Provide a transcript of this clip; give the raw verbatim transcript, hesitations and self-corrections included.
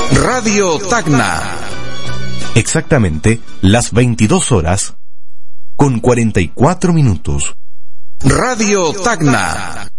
Radio Tacna. Exactamente las veintidós horas con cuarenta y cuatro minutos. Radio Tacna.